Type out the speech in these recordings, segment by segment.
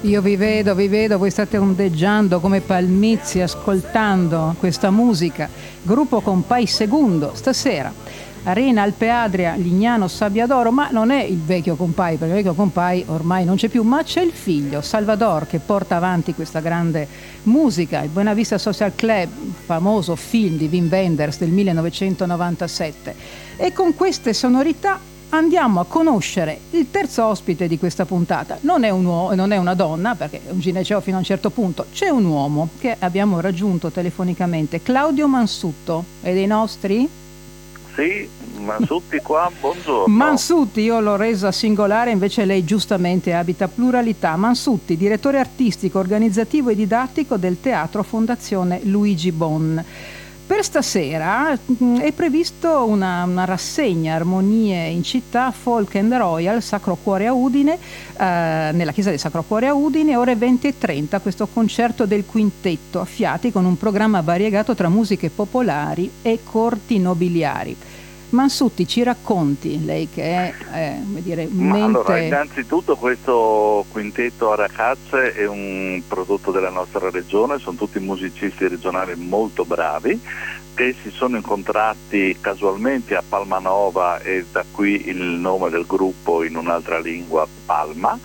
Io vi vedo, voi state ondeggiando come palmizi ascoltando questa musica. Gruppo Compay Segundo, stasera. Arena Alpe Adria, Lignano Sabbiadoro, ma non è il vecchio Compay, perché il vecchio Compay ormai non c'è più, ma c'è il figlio, Salvador, che porta avanti questa grande musica. Il Buena Vista Social Club, famoso film di Wim Wenders del 1997. E con queste sonorità andiamo a conoscere il terzo ospite di questa puntata. Non è una donna, perché è un gineceo fino a un certo punto. C'è un uomo che abbiamo raggiunto telefonicamente, Claudio Mansuto. È dei nostri? Sì, Mansutti qua, buongiorno. Mansutti, io l'ho resa singolare, invece lei giustamente abita pluralità. Mansutti, direttore artistico, organizzativo e didattico del Teatro Fondazione Luigi Bon. Per stasera è previsto una rassegna Armonie in città, Folk and Royal, Sacro Cuore a Udine, nella chiesa del Sacro Cuore a Udine, ore 20:30, questo concerto del quintetto a fiati con un programma variegato tra musiche popolari e corti nobiliari. Mansutti, ci racconti, lei che è mente... Allora, innanzitutto questo quintetto a ragazze è un prodotto della nostra regione, sono tutti musicisti regionali molto bravi che si sono incontrati casualmente a Palmanova, e da qui il nome del gruppo in un'altra lingua, Palma.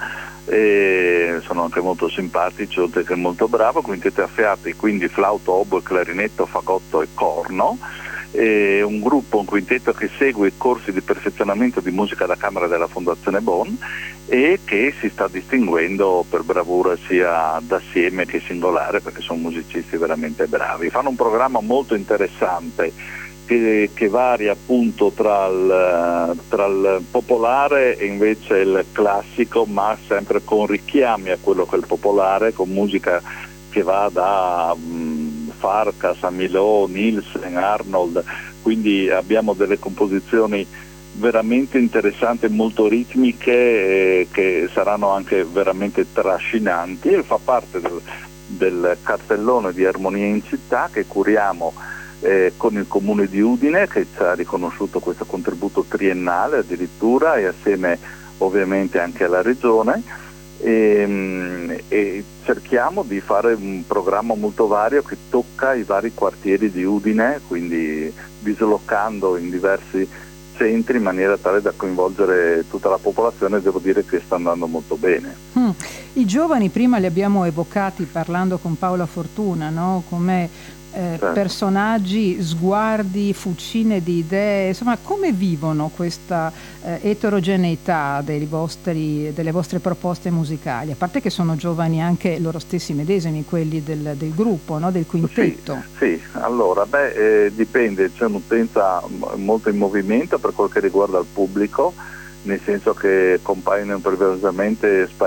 E sono anche molto simpatici, oltre che molto bravo. Quintetto a fiati, quindi flauto, oboe, clarinetto, fagotto e corno. È un gruppo, un quintetto che segue i corsi di perfezionamento di musica da camera della Fondazione Bon e che si sta distinguendo per bravura sia d'assieme che singolare, perché sono musicisti veramente bravi. Fanno un programma molto interessante che varia appunto tra il popolare e invece il classico, ma sempre con richiami a quello che è il popolare, con musica che va da Farkas, Amilò, Nielsen, Arnold, quindi abbiamo delle composizioni veramente interessanti, molto ritmiche, che saranno anche veramente trascinanti, e fa parte del cartellone di Armonie in città che curiamo con il Comune di Udine, che ci ha riconosciuto questo contributo triennale addirittura, e assieme ovviamente anche alla Regione. E cerchiamo di fare un programma molto vario che tocca i vari quartieri di Udine, quindi dislocando in diversi centri in maniera tale da coinvolgere tutta la popolazione. Devo dire che sta andando molto bene. I giovani prima li abbiamo evocati parlando con Paola Fortuna, no? Come certo, personaggi, sguardi, fucine di idee, insomma, come vivono questa eterogeneità delle vostre proposte musicali? A parte che sono giovani anche loro stessi medesimi, quelli del gruppo, no? Del quintetto. Sì, allora, dipende, c'è un'utenza molto in movimento per quel che riguarda il pubblico, nel senso che compaiono improvvisamente